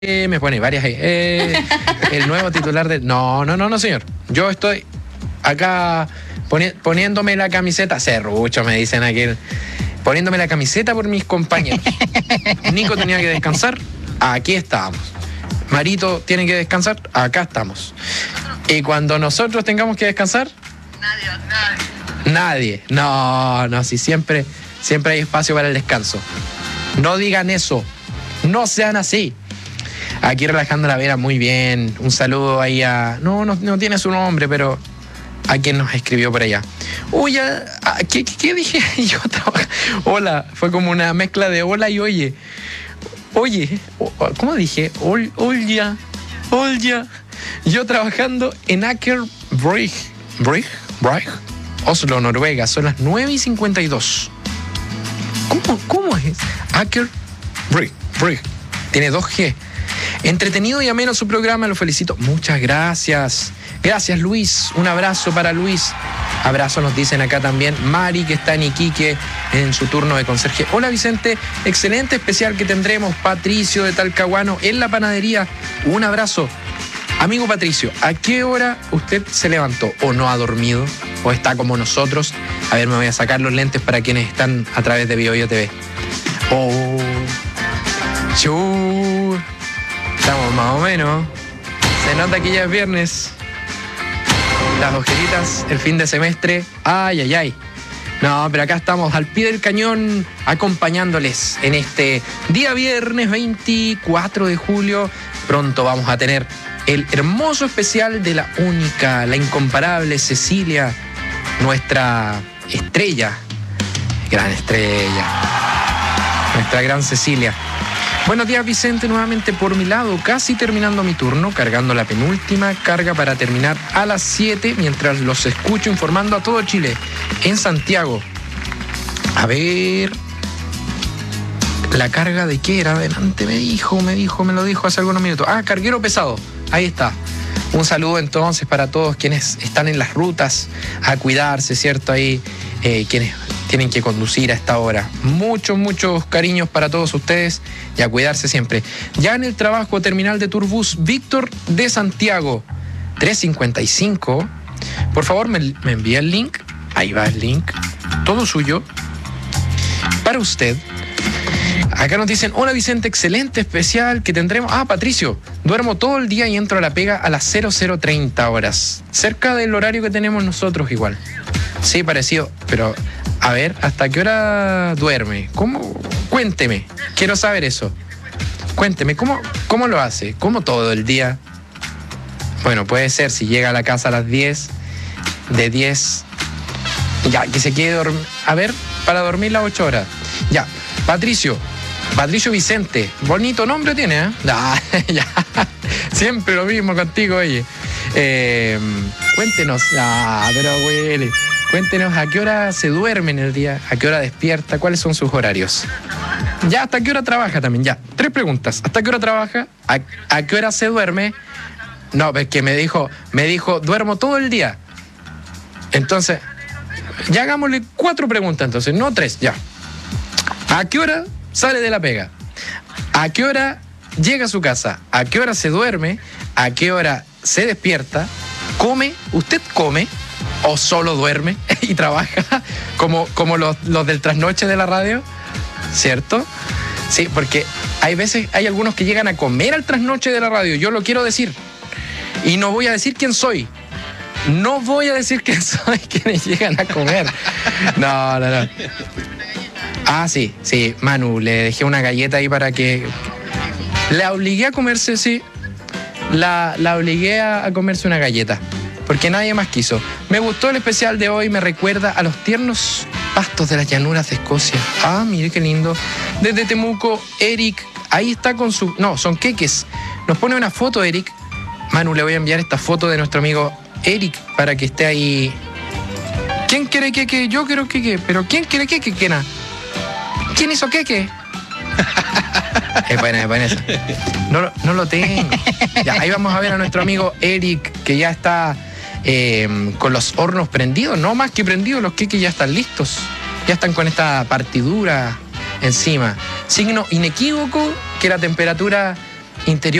Me pone varias ahí. El nuevo titular de... No, señor. Yo estoy acá poniéndome la camiseta. Serrucho, me dicen aquí. Poniéndome la camiseta por mis compañeros. Nico tenía que descansar. Aquí estábamos. Marito tiene que descansar. Acá estamos. Y cuando nosotros tengamos que descansar... Nadie. No, si siempre hay espacio para el descanso. No digan eso. No sean así. Aquí relajando la vera, muy bien. Un saludo ahí a... No tiene su nombre, pero a quien nos escribió por allá. Uy, ¿qué dije? Yo hola, fue como una mezcla de hola y oye. Oye, ¿cómo dije? Olja. Yo trabajando en Aker Brygge, Oslo, Noruega. Son las 9:52. ¿Cómo es? Aker Brygge. Tiene 2G. Entretenido y ameno su programa, lo felicito. Muchas gracias. Gracias, Luis. Un abrazo para Luis. Abrazo nos dicen acá también. Mari, que está en Iquique en su turno de conserje. Hola, Vicente. Excelente especial que tendremos. Patricio de Talcahuano en la panadería. Un abrazo. Amigo Patricio, ¿a qué hora usted se levantó? ¿O no ha dormido? ¿O está como nosotros? A ver, me voy a sacar los lentes para quienes están a través de BioBio TV. Estamos más o menos. Se nota que ya es viernes. Las ojeritas, el fin de semestre. Ay. No, pero acá estamos al pie del cañón acompañándoles en este día viernes 24 de julio. Pronto vamos a tener el hermoso especial de la única, la incomparable Cecilia, nuestra estrella. Gran estrella. Nuestra gran Cecilia. Buenos días, Vicente, nuevamente por mi lado, casi terminando mi turno, cargando la penúltima carga para terminar a las 7, mientras los escucho informando a todo Chile, en Santiago. A ver... ¿La carga de qué era? Adelante me lo dijo hace algunos minutos. Carguero pesado, ahí está. Un saludo entonces para todos quienes están en las rutas, a cuidarse, ¿cierto? Ahí, quienes tienen que conducir a esta hora. Muchos cariños para todos ustedes y a cuidarse siempre. Ya en el trabajo terminal de Turbus Víctor de Santiago, 3:55. Por favor, me envía el link. Ahí va el link. Todo suyo. Para usted. Acá nos dicen, hola Vicente, excelente especial que tendremos. Patricio, duermo todo el día y entro a la pega a las 00:30 horas. Cerca del horario que tenemos nosotros igual. Sí, parecido, pero a ver, ¿hasta qué hora duerme? ¿Cómo? Cuénteme, quiero saber eso. Cuénteme, ¿cómo lo hace? ¿Cómo todo el día? Bueno, puede ser si llega a la casa a las 10, de 10, ya, que se quede dormir. A ver, para dormir las 8 horas. Ya, Patricio Vicente, bonito nombre tiene, ¿eh? Ya. Siempre lo mismo contigo, oye. Cuéntenos, pero huele. Cuéntenos a qué hora se duerme en el día, a qué hora despierta, cuáles son sus horarios. Ya, ¿hasta qué hora trabaja también? Ya, 3 preguntas. ¿Hasta qué hora trabaja? ¿A qué hora se duerme? No, es que me dijo, duermo todo el día. Entonces, ya hagámosle 4 preguntas entonces, no 3, ya. ¿A qué hora sale de la pega? ¿A qué hora llega a su casa? ¿A qué hora se duerme? ¿A qué hora se despierta? ¿Come? ¿Usted come? ¿O solo duerme y trabaja? Como los del trasnoche de la radio, ¿cierto? Sí, porque hay algunos que llegan a comer al trasnoche de la radio. Yo lo quiero decir. Y no voy a decir quién soy. Quienes llegan a comer. No. Sí, Manu, le dejé una galleta ahí para que... La obligué a comerse, sí. La obligué a comerse una galleta, porque nadie más quiso. Me gustó el especial de hoy, me recuerda a los tiernos pastos de las llanuras de Escocia. Mire qué lindo. Desde Temuco, Eric, ahí está con su... No, son queques. Nos pone una foto, Eric. Manu, le voy a enviar esta foto de nuestro amigo Eric para que esté ahí. ¿Quién quiere queque? Yo quiero queque. ¿Pero quién quiere queque, Kena? ¿Quién hizo queque? Es buena esa. No lo tengo. Ya, ahí vamos a ver a nuestro amigo Eric, que ya está con los hornos prendidos. No más que prendidos, los queques ya están listos. Ya están con esta partidura encima. Signo inequívoco que la temperatura interior